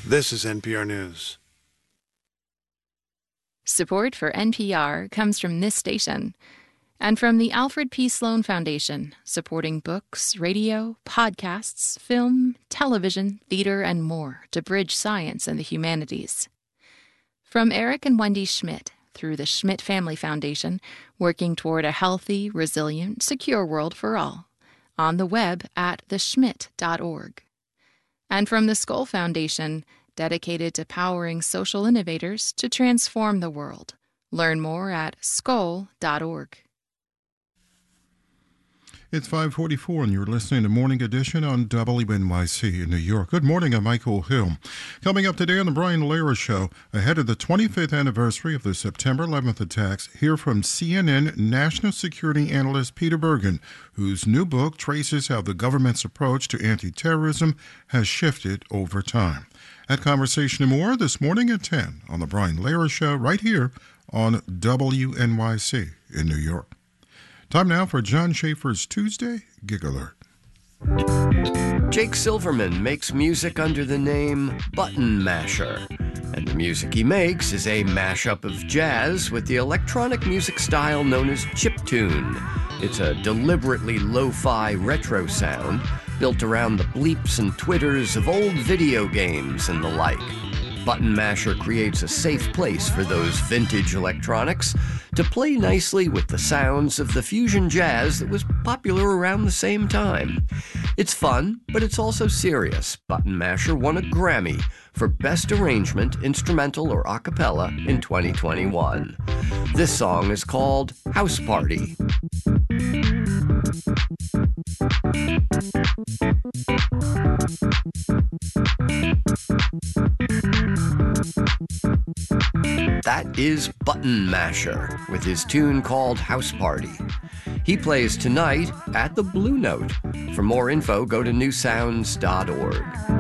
This is NPR News. Support for NPR comes from this station and from the Alfred P. Sloan Foundation, supporting books, radio, podcasts, film, television, theater, and more to bridge science and the humanities. From Eric and Wendy Schmidt through the Schmidt Family Foundation, working toward a healthy, resilient, secure world for all. On the web at theschmidt.org. And from the Skoll Foundation, dedicated to powering social innovators to transform the world. Learn more at skoll.org. It's 5:44 and you're listening to Morning Edition on WNYC in New York. Good morning, I'm Michael Hill. Coming up today on the Brian Lehrer Show, ahead of the 25th anniversary of the September 11th attacks, hear from CNN national security analyst Peter Bergen, whose new book traces how the government's approach to anti-terrorism has shifted over time. That conversation and more this morning at 10 on the Brian Lehrer Show right here on WNYC in New York. Time now for John Schaefer's Tuesday Gig Alert. Jake Silverman makes music under the name Button Masher, and the music he makes is a mashup of jazz with the electronic music style known as chiptune. It's a deliberately lo-fi retro sound built around the bleeps and twitters of old video games and the like. Button Masher creates a safe place for those vintage electronics to play nicely with the sounds of the fusion jazz that was popular around the same time. It's fun, but it's also serious. Button Masher won a Grammy for Best Arrangement, Instrumental or A Cappella in 2021. This song is called House Party. That is Button Masher with his tune called House Party. He plays tonight at the Blue Note. For more info, go to newsounds.org.